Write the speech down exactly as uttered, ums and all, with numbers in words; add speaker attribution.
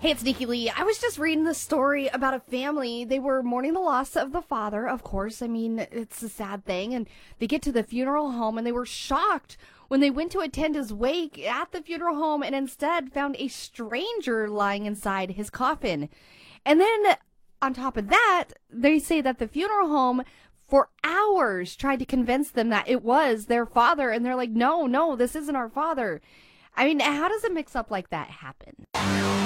Speaker 1: Hey, it's Nikki Lee. I was just reading this story about a family. They were mourning the loss of the father, of course. I mean, it's a sad thing. And they get to the funeral home and they were shocked when they went to attend his wake at the funeral home and instead found a stranger lying inside his coffin. And then on top of that, they say that the funeral home for hours tried to convince them that it was their father. And they're like, no, no, this isn't our father. I mean, how does a mix up like that happen?